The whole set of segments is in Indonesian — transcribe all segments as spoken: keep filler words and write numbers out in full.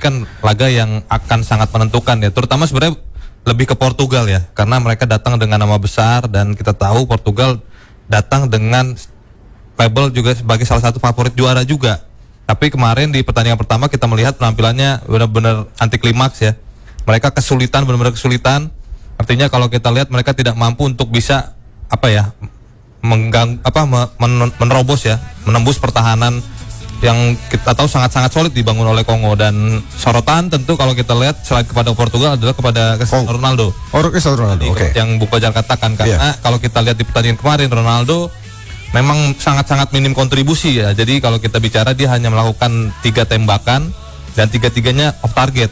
kan laga yang akan sangat menentukan ya, terutama sebenarnya lebih ke Portugal ya, karena mereka datang dengan nama besar dan kita tahu Portugal datang dengan label juga sebagai salah satu favorit juara juga. Tapi kemarin di pertandingan pertama kita melihat penampilannya benar-benar anti klimaks ya. Mereka kesulitan, benar-benar kesulitan. Artinya kalau kita lihat mereka tidak mampu untuk bisa apa ya, menggang apa men, menerobos ya, menembus pertahanan yang kita tahu sangat-sangat solid dibangun oleh Kongo. Dan sorotan tentu kalau kita lihat selain kepada Portugal adalah kepada Cristiano oh. Ronaldo. Oh, Cristiano Ronaldo. Oke. Okay. Yang Bu Fajar katakan karena yeah. kalau kita lihat di pertandingan kemarin Ronaldo memang sangat-sangat minim kontribusi ya. Jadi kalau kita bicara dia hanya melakukan tiga tembakan dan tiga-tiganya off target.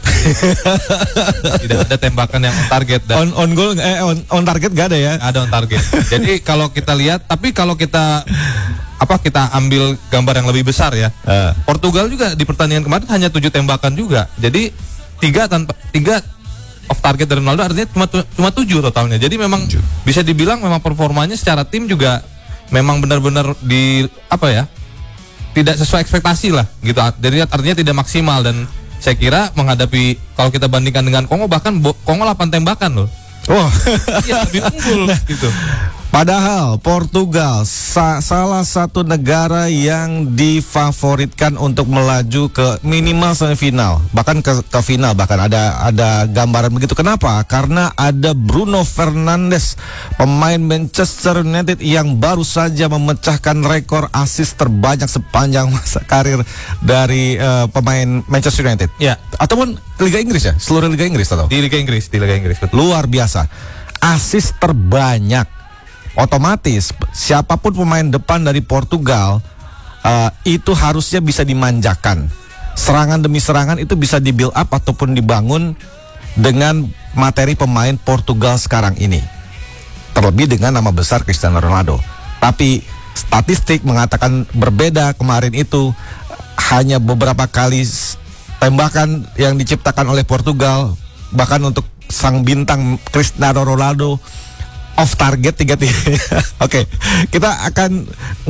Tidak ada tembakan yang on target. Dan on on goal eh on, on target gak ada ya? Ada on target. Jadi kalau kita lihat, tapi kalau kita apa kita ambil gambar yang lebih besar ya. Uh. Portugal juga di pertandingan kemarin hanya tujuh tembakan juga. Jadi tiga tanpa tiga off target dari Ronaldo, artinya cuma cuma tujuh totalnya. Jadi memang tujuh. Bisa dibilang memang performanya secara tim juga memang benar-benar di apa ya, tidak sesuai ekspektasi lah gitu. Jadi artinya tidak maksimal. Dan saya kira menghadapi, kalau kita bandingkan dengan Kongo, bahkan Kongo delapan tembakan loh. Wah, iya lebih unggul gitu. Padahal Portugal sa salah satu negara yang difavoritkan untuk melaju ke minimal semifinal, bahkan ke, ke final, bahkan ada ada gambaran begitu. Kenapa? Karena ada Bruno Fernandes, pemain Manchester United yang baru saja memecahkan rekor assist terbanyak sepanjang masa karir dari uh, pemain Manchester United. Ya, ataupun Liga Inggris ya, seluruh Liga Inggris atau? Di Liga Inggris, di Liga Inggris. Betul. Luar biasa. Assist terbanyak. Otomatis siapapun pemain depan dari Portugal uh, itu harusnya bisa dimanjakan. Serangan demi serangan itu bisa di build up ataupun dibangun dengan materi pemain Portugal sekarang ini. Terlebih dengan nama besar Cristiano Ronaldo. Tapi statistik mengatakan berbeda. Kemarin itu hanya beberapa kali tembakan yang diciptakan oleh Portugal, bahkan untuk sang bintang Cristiano Ronaldo off target tiga-tiga. Oke, okay. Kita akan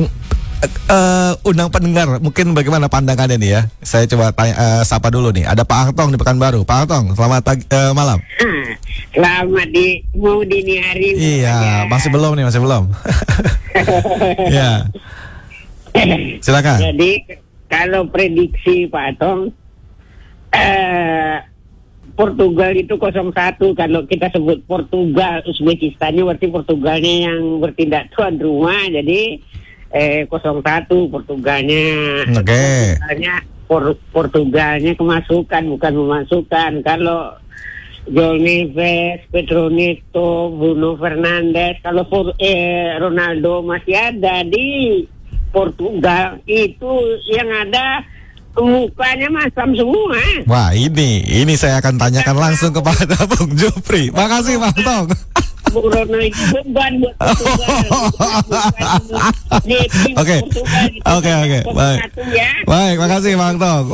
uh, undang pendengar. Mungkin bagaimana pandangannya nih ya. Saya coba tanya, uh, sapa dulu nih. Ada Pak Hartong di Pekanbaru. Pak Hartong, selamat pagi, uh, malam. Selamat di mau dini hari. Iya, masih belum nih, masih belum. Ya. Silakan. Jadi kalau prediksi Pak Hartong, uh, Portugal itu nol satu. Kalau kita sebut Portugal, Uzbekistannya berarti Portugalnya yang bertindak tuan rumah. Jadi eh, nol satu Portugalnya. Oke. Okay. Portugalnya, Por, Portugalnya kemasukan bukan memasukkan. Kalau João Neves, Pedro Neto, Bruno Fernandes, kalau for, eh, Ronaldo masih ada di Portugal, itu yang ada mukanya masam semua. Wah, ini ini saya akan tanyakan langsung kepada Bung Jupri. Makasih Bang Tong. Bung Rono itu beban buat Portugal. Oke, oke, oke. Baik, baik. Makasih Bang Tong.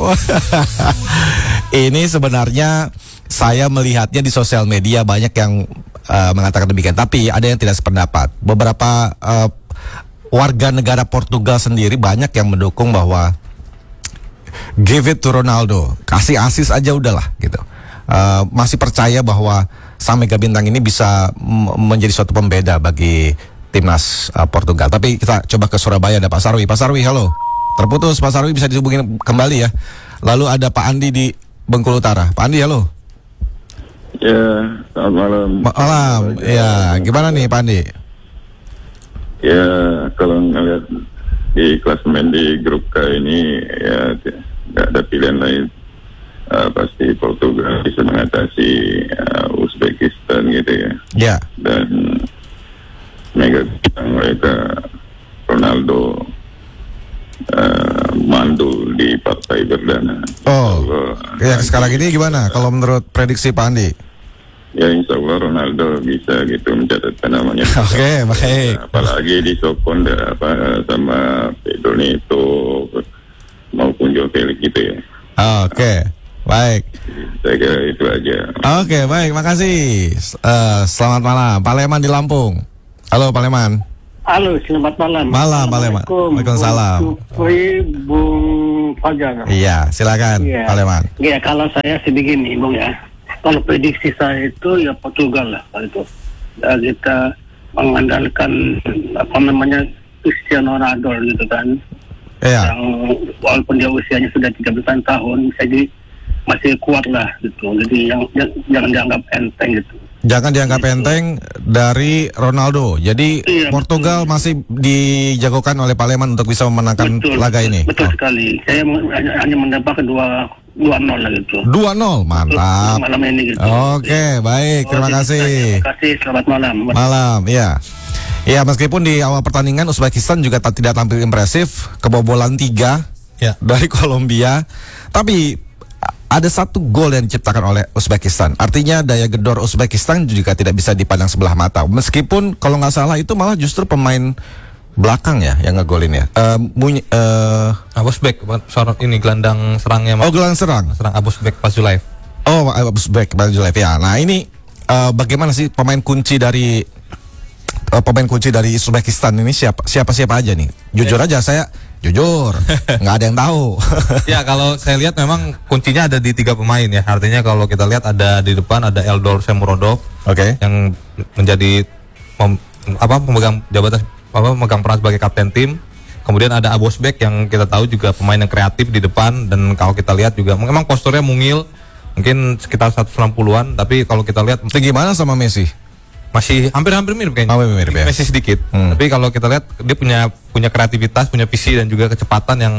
Ini sebenarnya saya melihatnya di sosial media banyak yang uh, mengatakan demikian. Tapi ada yang tidak sependapat. Beberapa uh, warga negara Portugal sendiri banyak yang mendukung bahwa give it to Ronaldo, kasih asis aja udahlah gitu. Uh, masih percaya bahwa sang mega bintang ini bisa m- menjadi suatu pembeda bagi timnas uh, Portugal. Tapi kita coba ke Surabaya, ada Pak Sarwi. Pak Sarwi, halo. Terputus Pak Sarwi, bisa dihubungin kembali ya. Lalu ada Pak Andi di Bengkulu Utara. Pak Andi, halo. Ya, selamat malam. Malam. Ya, gimana nih Pak Andi? Ya, kalau ngeliat di klasemen di grup K ini ya nggak ada pilihan lain, uh, pasti Portugal bisa mengatasi uh, Uzbekistan gitu ya. Ya. Dan mega bintang mereka Ronaldo uh, mandul di partai berdana. Oh, ya sekarang ini gimana kalau menurut prediksi Pak Andi? Ya insya Allah Ronaldo bisa gitu mencatatkan namanya. Oke, okay, baik. Apalagi disokong apa sama Pedro Neto maupun João Felix gitu ya. Oke, okay, baik. Saya kira itu aja. Oke, okay, baik, makasih. Uh, selamat malam, Pak Leman di Lampung. Halo Pak Leman. Halo, selamat malam. Malam Pak Leman. Waalaikumsalam. Bung Bung Fajar. Iya, silakan Iya. Pak Leman. Iya, kalau saya sih begini, Bung ya. Kalau prediksi saya itu ya Portugal lah, kalau itu. Ya, kita mengandalkan apa namanya Cristiano Ronaldo gitu kan. Iya. Yang walaupun dia usianya sudah tiga belas tahun, jadi masih kuat lah gitu. Jadi yang yang- jangan dianggap enteng gitu. Jangan dianggap enteng dari Ronaldo. Jadi Iya, Portugal masih dijagokan oleh Pak Leman untuk bisa memenangkan laga ini. Betul Oh. sekali. Saya mau- hanya, hanya mendapatkan dua dua nol lah gitu. dua nol, mantap. Malam ini gitu. Oke, baik, terima Oke, kasih. Terima kasih, selamat malam. Malam, ya. Ya, meskipun di awal pertandingan Uzbekistan juga tak- tidak tampil impresif, kebobolan tiga Ya. dari Kolombia, tapi a- ada satu gol yang diciptakan oleh Uzbekistan. Artinya daya gedor Uzbekistan juga tidak bisa dipandang sebelah mata. Meskipun kalau nggak salah itu malah justru pemain belakang ya yang ngegolin ya. Eh, Munyi- eh, Abosbek, sorot ini gelandang serangnya. oh, gelandang serang. Serang Abosbek Pazulaev. Oh, Uzbek Bazulaev ya. Nah, ini eh, bagaimana sih pemain kunci dari eh, pemain kunci dari Uzbekistan ini siapa siapa siapa aja nih? Jujur aja saya jujur nggak ada yang tahu. Ya, kalau saya lihat memang kuncinya ada di tiga pemain ya. Artinya kalau kita lihat ada di depan ada Eldor Shomurodov Oke. yang menjadi pem- apa pemegang jabatan apa pemegang peran sebagai kapten tim. Kemudian ada Abosbek yang kita tahu juga pemain yang kreatif di depan, dan kalau kita lihat juga memang posturnya mungil, mungkin sekitar seratus enam puluhan, tapi kalau kita lihat Itu gimana sama Messi? masih hampir-hampir mirip kayaknya. Hampir mirip ya. Messi sedikit. Hmm. Tapi kalau kita lihat dia punya punya kreativitas, punya visi dan juga kecepatan yang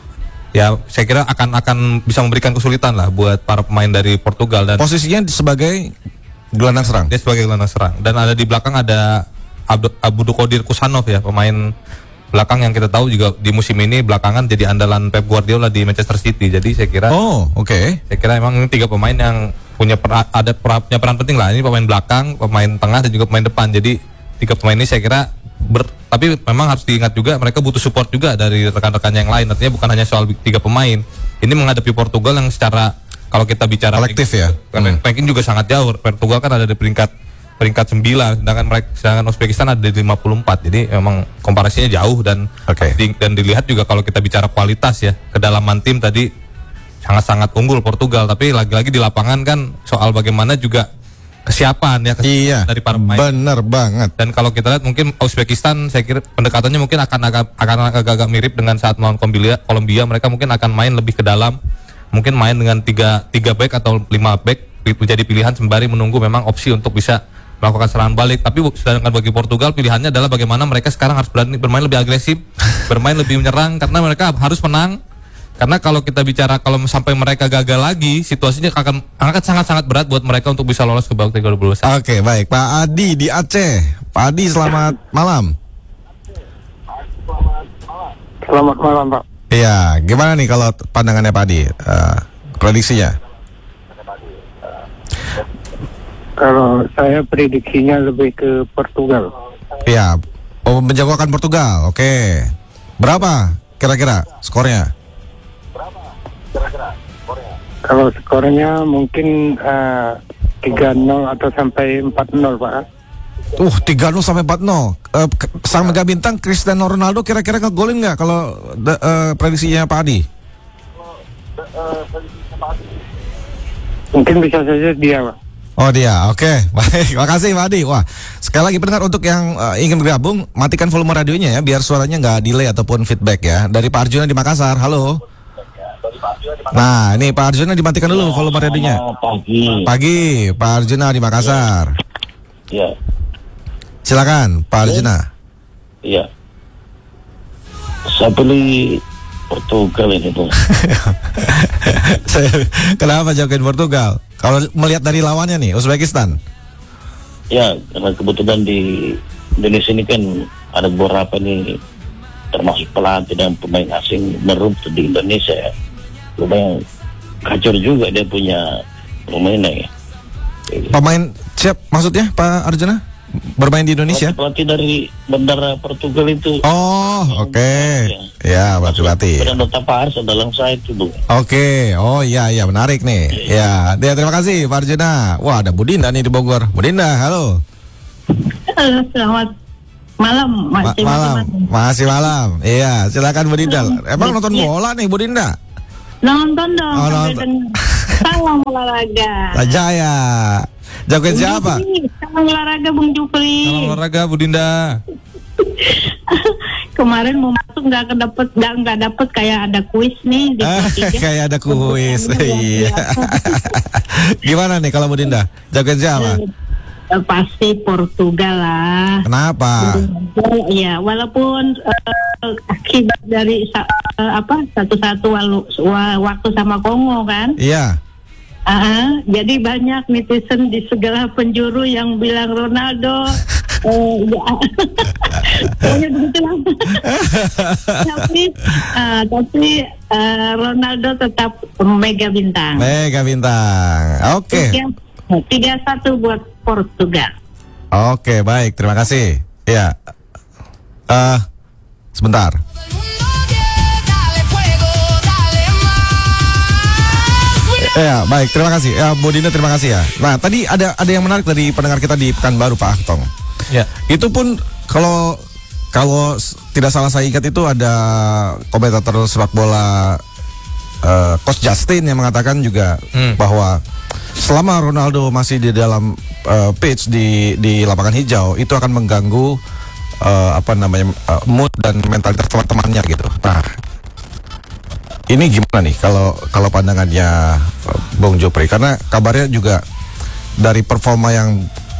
ya saya kira akan akan bisa memberikan kesulitan lah buat para pemain dari Portugal, dan Posisinya sebagai gelandang serang. dia sebagai gelandang serang. Dan ada di belakang ada Abdu, Abdulkadir Kusanov ya, pemain belakang yang kita tahu juga di musim ini belakangan jadi andalan Pep Guardiola di Manchester City. Jadi saya kira Oh, oke. saya kira emang ini tiga pemain yang punya pera, ada pera, punya peran penting lah. Ini pemain belakang, pemain tengah dan juga pemain depan. Jadi tiga pemain ini saya kira ber, tapi memang harus diingat juga mereka butuh support juga dari rekan-rekan yang lain. Artinya bukan hanya soal tiga pemain. Ini menghadapi Portugal yang secara kalau kita bicara Kolektif ya? Ranking, ranking juga sangat jauh. Portugal kan ada di peringkat peringkat sembilan, sedangkan mereka sedangkan Uzbekistan ada di lima puluh empat. Jadi memang komparasinya jauh, dan Oke. di- dan dilihat juga kalau kita bicara kualitas ya, kedalaman tim tadi sangat-sangat unggul Portugal, tapi lagi-lagi di lapangan kan soal bagaimana juga kesiapan ya kesiapan Iya. dari para pemain. Bener banget. Dan kalau kita lihat mungkin Uzbekistan saya kira pendekatannya mungkin akan agak akan agak-agak mirip dengan saat melawan Kolombia. Kolombia mereka mungkin akan main lebih ke dalam, mungkin main dengan tiga tiga back atau lima back menjadi pilihan sembari menunggu memang opsi untuk bisa melakukan serangan balik. Tapi sedangkan bagi Portugal pilihannya adalah bagaimana mereka sekarang harus berani bermain lebih agresif, bermain lebih menyerang karena mereka harus menang. Karena kalau kita bicara kalau sampai mereka gagal lagi, situasinya akan akan sangat-sangat berat buat mereka untuk bisa lolos ke babak tiga puluh besar. Oke, baik. Pak Adi di Aceh. Pak Adi, selamat malam. Selamat malam, Pak. Iya, gimana nih kalau pandangannya Pak Adi? Eh, prediksinya? Kalau saya prediksinya lebih ke Portugal. Iya. Oh, menjagokan Portugal. Oke. Berapa kira-kira skornya? Kalau skornya mungkin uh, tiga nol atau sampai empat nol, Pak. Uh, tiga nol sampai empat nol. Eh, k- sang mega bintang Cristiano Ronaldo kira-kira ngegolin nggak kalau da- eh, prediksinya Pak Adi? Mungkin bisa saja dia, Pak. Oh dia, oke, baik, makasih Pak Adi. Wah, sekali lagi pendengar untuk yang eh, ingin bergabung, matikan volume radionya ya, biar suaranya nggak delay ataupun feedback ya. Dari Pak Arjuna di Makassar, halo. Nah, ini Pak Arjuna dimatikan dulu volume radionya. Pagi. Pagi, Pak Arjuna di Makassar. Ya, Silakan, Pak Arjuna. iya. Saya beli Portugal ini tuh. Saya- Kenapa jagain Portugal? Kalau melihat dari lawannya nih, Uzbekistan. Ya, karena kebetulan di Indonesia ini kan ada beberapa nih, termasuk pelatih dan pemain asing merumput di Indonesia ya. Lumayan kacau juga dia punya permainan ya. Pemain siap maksudnya Pak Arjuna? Bermain di Indonesia? Pelatih dari bandara Portugal itu. Oh, oke. Ya, berarti. Fernando Tavares adalah saya itu, Bung. Oke, oh iya iya menarik nih. Ya, dia terima kasih Pak Arjuna. Wah, ada Budinda nih di Bogor. Budinda, halo. Halo, selamat malam, Mas. Ma- malam, masih malam. Iya, silakan Budinda. Emang nonton bola nih Budinda? Nonton dong. Oh, sampai nonton. dengan- Salam olahraga. Jaya. Jagoin Bung siapa? Jupri, salam olahraga Bung Jupri. Salam olahraga Bu Dinda. Kemarin mau masuk nggak kedapet, nggak nggak dapet kayak ada kuis nih di Ah, ketiga. kayak ada kuis. Luar Iya. biasa. Gimana nih kalau Bu Dinda? Jagoin siapa? Eh, pasti Portugal lah. Kenapa? Ya, walaupun eh, akibat dari sa- eh, apa satu-satu walu- wa- waktu sama Kongo kan. Iya. Ah, jadi banyak netizen di segala penjuru yang bilang Ronaldo. eh, ya. Pokoknya begitulah. tapi ah, tapi eh, Ronaldo tetap mega bintang. Mega bintang. Oke. Tiga satu buat Portugal. Oke, baik. Terima kasih. Ya. Eh, sebentar. Ya, baik. Terima kasih. Ya, Bu Dinda, terima kasih ya. Nah, tadi ada ada yang menarik dari pendengar kita di Pekanbaru, Pak Aktong. Ya. Itu pun kalau kalau s- tidak salah saya ingat itu ada komentator sepak bola eh, Coach Justin yang mengatakan juga Hmm. bahwa selama Ronaldo masih di dalam eh, pitch di di lapangan hijau itu akan mengganggu eh, apa namanya eh, mood dan mentalitas teman-temannya gitu. Nah, ini gimana nih kalau kalau pandangannya eh, Bung Jupri, karena kabarnya juga dari performa yang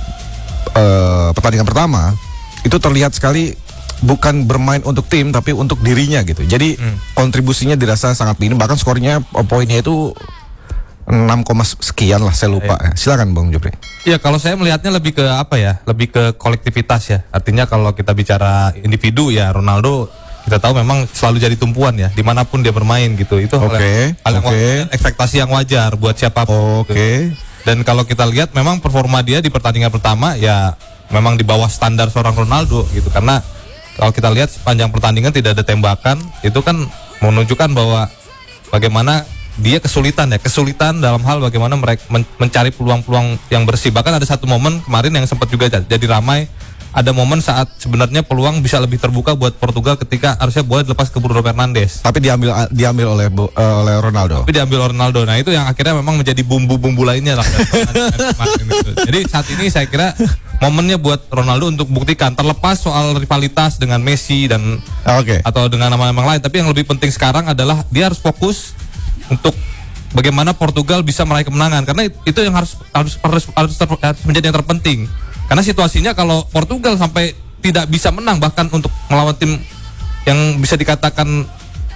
eh, pertandingan pertama itu terlihat sekali bukan bermain untuk tim tapi untuk dirinya gitu. Jadi Hmm. kontribusinya dirasa sangat minim, bahkan skornya eh, poinnya itu enam, sekian lah, saya lupa. Silakan Bung Jupri. Ya, kalau saya melihatnya lebih ke apa ya? Lebih ke kolektivitas ya. Artinya kalau kita bicara individu ya, Ronaldo kita tahu memang selalu jadi tumpuan ya, dimanapun dia bermain gitu. Itu hal Oke, yang- hal yang oke. wajar, ekspektasi yang wajar buat siapapun. Oke. gitu. Dan kalau kita lihat memang performa dia di pertandingan pertama ya memang di bawah standar seorang Ronaldo gitu. Karena kalau kita lihat sepanjang pertandingan tidak ada tembakan, itu kan menunjukkan bahwa bagaimana dia kesulitan ya, kesulitan dalam hal bagaimana mereka men- mencari peluang-peluang yang bersih. Bahkan ada satu momen kemarin yang sempat juga j- jadi ramai, ada momen saat sebenarnya peluang bisa lebih terbuka buat Portugal ketika harusnya bola dilepas ke Bruno Fernandes. Tapi diambil diambil oleh Bu- eh, oleh Ronaldo. Tapi diambil Ronaldo. Nah, itu yang akhirnya memang menjadi bumbu-bumbu lainnya lah. Jadi saat ini saya kira momennya buat Ronaldo untuk buktikan, terlepas soal rivalitas dengan Messi dan Oke. atau dengan nama-nama lain, tapi yang lebih penting sekarang adalah dia harus fokus untuk bagaimana Portugal bisa meraih kemenangan, karena itu yang harus harus harus, harus, ter- harus menjadi yang terpenting. Karena situasinya kalau Portugal sampai tidak bisa menang bahkan untuk melawan tim yang bisa dikatakan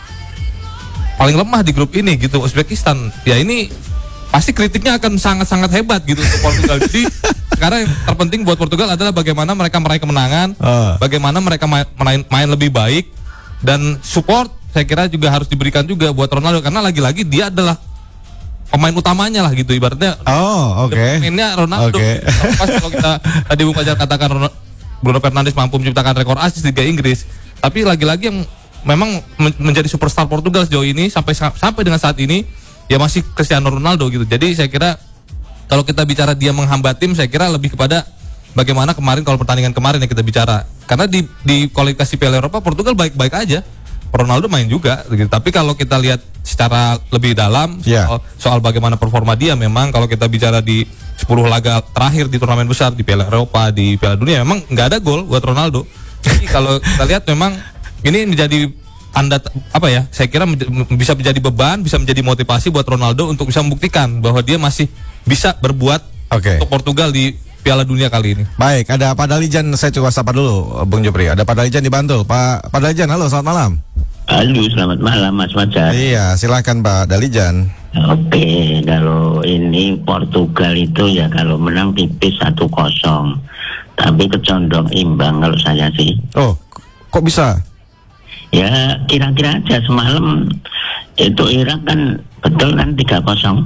paling lemah di grup ini gitu, Uzbekistan, ya ini pasti kritiknya akan sangat-sangat hebat gitu untuk Portugal. Jadi sekarang yang terpenting buat Portugal adalah bagaimana mereka meraih kemenangan, Ah. bagaimana mereka main, main, main lebih baik, dan support saya kira juga harus diberikan juga buat Ronaldo, karena lagi-lagi dia adalah pemain utamanya lah gitu ibaratnya. Oh, oke. Pemainnya Ronaldo. Oke. Pas kalau kita tadi Bung Fajar katakan Ron- Bruno Fernandes mampu menciptakan rekor asis di Liga Inggris, tapi lagi-lagi yang memang men- menjadi superstar Portugal sejauh ini sampai sampai dengan saat ini ya masih Cristiano Ronaldo gitu. Jadi saya kira kalau kita bicara dia menghambat tim, saya kira lebih kepada bagaimana kemarin kalau pertandingan kemarin yang kita bicara. Karena di di kualifikasi Piala Eropa Portugal baik-baik aja. Ronaldo main juga gitu. Tapi kalau kita lihat secara lebih dalam Ya. soal, soal bagaimana performa dia, memang kalau kita bicara di sepuluh laga terakhir di turnamen besar di Piala Eropa, di Piala Dunia, memang nggak ada gol buat Ronaldo. Jadi kalau kita lihat memang ini menjadi tanda t- apa ya? Saya kira menj- bisa menjadi beban, bisa menjadi motivasi buat Ronaldo untuk bisa membuktikan bahwa dia masih bisa berbuat Oke. untuk Portugal di Piala Dunia kali ini. Baik, ada Pak Dalijan, saya coba sapa dulu Bung Jupri. Ada Pak Dalijan di Bantul. Pak Pak Dalijan, halo, selamat malam. Halo, selamat malam Mas Fajar. Iya, silakan Pak Dalijan. Oke, kalau ini Portugal itu ya kalau menang tipis satu kosong. Tapi kecondong imbang kalau saya sih. Oh, k- kok bisa? Ya kira-kira aja semalam itu Irak kan betul kan tiga kosong.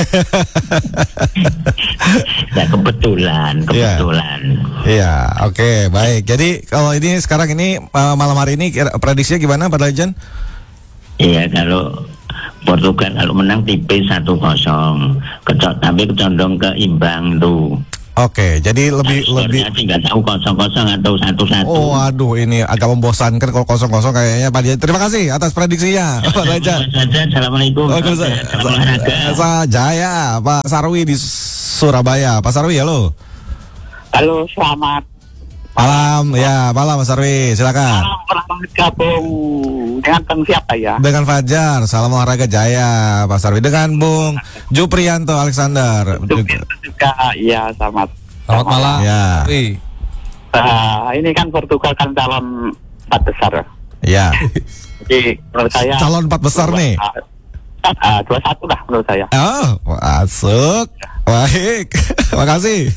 Ya kebetulan, kebetulan. Iya, oke, baik. Jadi kalau ini sekarang ini uh, malam hari ini kira- prediksinya gimana Pak Dalijan? Iya kalau Portugal kalau menang tipis satu kosong, Keco- tapi kecondong ke imbang tuh. Oke, jadi lebih lebih. Skornya sih nggak tahu kosong-kosong atau satu-satu. Oh, aduh, ini agak membosankan kalau kosong-kosong kayaknya Pak Dian. Terima kasih atas prediksinya, Pak Raja. Assalamualaikum. Waalaikumsalam. Sa Jaya, Pak Sarwi di Surabaya. Pak Sarwi, halo. Halo, selamat Malam, ya malam Mas Sarwi, silakan. malam. Pernah gabung dengan Bang siapa ya? Dengan Fajar, salam olahraga Jaya, Pak Sarwi. Dengan Bung Juprianto Alexander. Juga, ya selamat. Selamat malam. Ya. Wih. Uh, ini kan Portugal kan calon empat besar. Ya. Jadi menurut saya Calon empat besar nih. Uh, dua satu lah menurut saya. Oh, masuk. Baik. Makasih.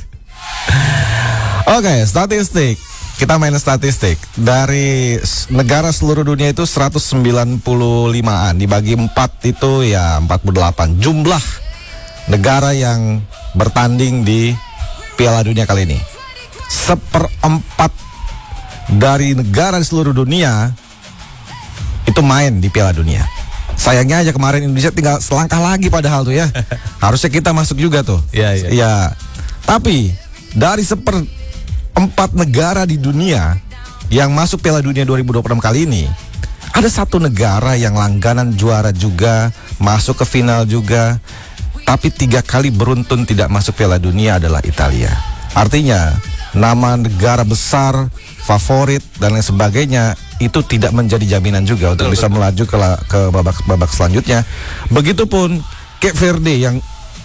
Oke, statistik. Kita main statistik. Dari s- negara seluruh dunia itu seratus sembilan puluh limaan, dibagi empat itu ya empat puluh delapan. Jumlah negara yang bertanding di Piala Dunia kali ini. Seperempat dari negara di seluruh dunia itu main di Piala Dunia. Sayangnya aja kemarin Indonesia tinggal selangkah lagi padahal tuh ya. Harusnya kita masuk juga tuh. Iya, iya. Iya. Tapi dari seperempat negara di dunia yang masuk Piala Dunia dua ribu dua puluh enam kali ini, ada satu negara yang langganan juara juga, masuk ke final juga, tapi tiga kali beruntun tidak masuk Piala Dunia adalah Italia. Artinya nama negara besar, favorit dan lain sebagainya itu tidak menjadi jaminan juga untuk bisa melaju ke la- ke babak babak selanjutnya. Begitupun Cape Verde yang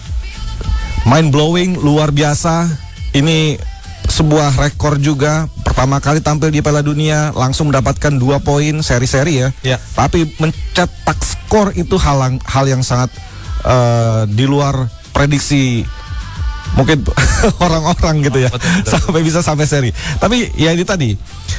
mind blowing luar biasa. Ini sebuah rekor juga, pertama kali tampil di Piala Dunia langsung mendapatkan dua poin seri-seri ya. Ya. Tapi mencetak skor itu hal hal yang sangat uh, di luar prediksi mungkin orang-orang gitu ya. Betul, betul. Sampai bisa sampai seri. Tapi ya ini tadi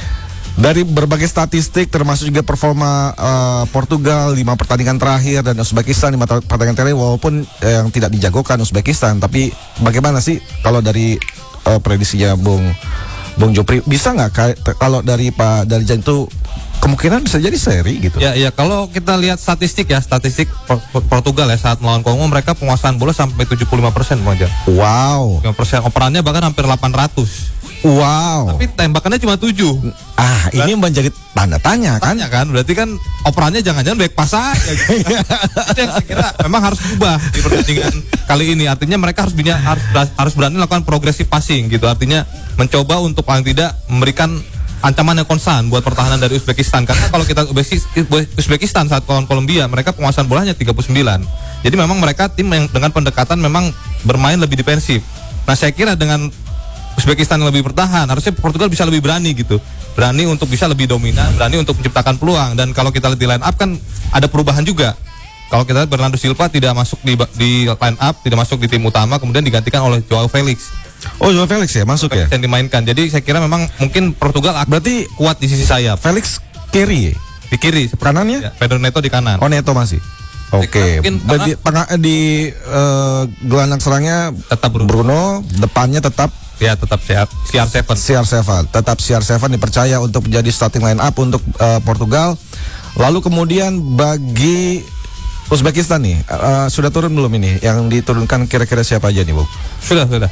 dari berbagai statistik termasuk juga performa uh, Portugal lima pertandingan terakhir dan Uzbekistan lima pertandingan terakhir, walaupun eh, yang tidak dijagokan Uzbekistan, tapi bagaimana sih kalau dari uh, prediksinya Bung Bung Jopri, bisa nggak kayak kalau dari Pak Darjan itu kemungkinan bisa jadi seri gitu? Ya, ya kalau kita lihat statistik ya, statistik Por- Por- Portugal ya saat melawan Kongo, mereka penguasaan bola sampai tujuh puluh lima persen Bang. Wow, lima persen operannya bahkan hampir delapan ratus. wow. Tapi tembakannya cuma tujuh. Ah, ini menjadi tanda tanya kan? Tanya kan, berarti kan operannya jangan-jangan back pass aja. Gitu. Itu yang saya kira memang harus berubah di pertandingan kali ini. Artinya mereka harus binya, harus harus berani melakukan progressive passing gitu. Artinya mencoba untuk paling tidak memberikan ancaman yang konstan buat pertahanan dari Uzbekistan. Karena kalau kita Uzbekistan saat lawan Kolombia, mereka penguasaan bolanya tiga puluh sembilan. Jadi memang mereka tim yang dengan pendekatan memang bermain lebih defensif. Nah, saya kira dengan Uzbekistan yang lebih bertahan, harusnya Portugal bisa lebih berani gitu. Berani untuk bisa lebih dominan, berani untuk menciptakan peluang. Dan kalau kita lihat di line up kan ada perubahan juga. Kalau kita lihat Bernardo Silva tidak masuk di, di line up, tidak masuk di tim utama, kemudian digantikan oleh Joao Felix. Oh, Joao Felix ya masuk ya? Yang dimainkan. Jadi saya kira memang mungkin Portugal berarti kuat di sisi sayap. Felix kiri, Di kiri, kanannya? ya, Pedro Neto di kanan. Oh, Neto masih. Oke, Mungkin dan di tengah di eh, gelandang serangnya Tetap Bruno. Bruno, depannya tetap Ya tetap sehat. C R tujuh. C R tujuh, tetap C R tujuh dipercaya untuk menjadi starting line up untuk eh, Portugal. Lalu kemudian bagi Uzbekistan nih, eh, sudah turun belum ini? Yang diturunkan kira-kira siapa aja nih, Bu? Sudah, sudah.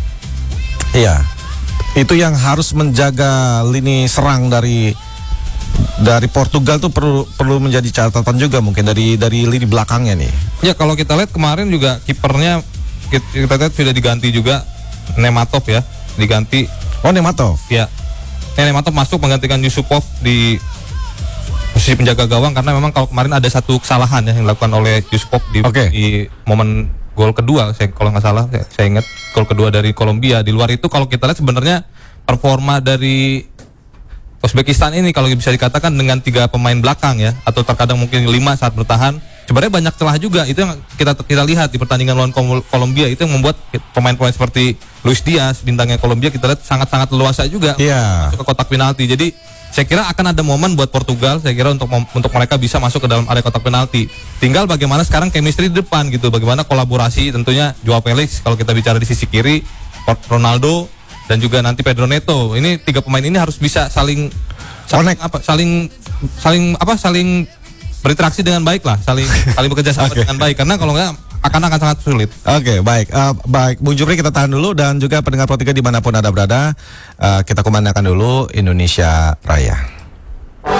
Iya, itu yang harus menjaga lini serang dari dari Portugal tuh perlu perlu menjadi catatan juga mungkin dari dari lini belakangnya nih. Ya kalau kita lihat kemarin juga kipernya kita, kita lihat sudah diganti juga, Nematov ya, diganti. Oh, Nematov. Ya, Nematov masuk menggantikan Yusupov di posisi penjaga gawang, karena memang kalau kemarin ada satu kesalahan ya yang dilakukan oleh Yusupov di, Oke. di momen gol kedua, saya kalau nggak salah, saya, saya ingat gol kedua dari Kolombia. Di luar itu kalau kita lihat sebenarnya performa dari Uzbekistan ini kalau bisa dikatakan dengan tiga pemain belakang ya, atau terkadang mungkin lima saat bertahan, sebenarnya banyak celah juga. Itu yang kita kita lihat di pertandingan lawan Kol- Kolombia, itu yang membuat pemain-pemain seperti Luis Diaz, bintangnya Kolombia, kita lihat sangat-sangat leluasa juga Iya. masuk ke kotak penalti. Jadi saya kira akan ada momen buat Portugal, saya kira untuk mem- untuk mereka bisa masuk ke dalam area kotak penalti. Tinggal bagaimana sekarang chemistry di depan gitu, bagaimana kolaborasi tentunya Joao Felix kalau kita bicara di sisi kiri, Ronaldo dan juga nanti Pedro Neto. Ini tiga pemain ini harus bisa saling saling Connect. apa saling saling apa saling berinteraksi dengan baik lah, saling saling bekerja sama Oke. dengan baik, karena kalau nggak akan akan sangat sulit. Oke, baik. Uh, baik, Bung Jupri kita tahan dulu dan juga pendengar Pro tiga dimanapun Anda berada, uh, kita kumandangkan dulu Indonesia Raya.